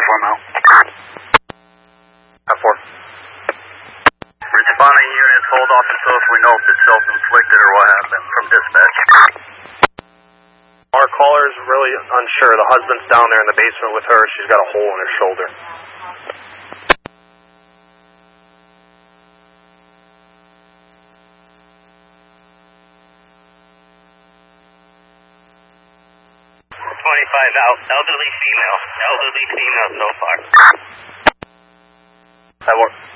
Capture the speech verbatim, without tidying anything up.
twenty-four mile. F four. Responding units, hold off until if we know if it's self-inflicted or what happened from dispatch. Our caller is really unsure. The husband's down there in the basement with her. She's got a hole in her shoulder. twenty-five out. Elderly female. Elderly female so far. That works.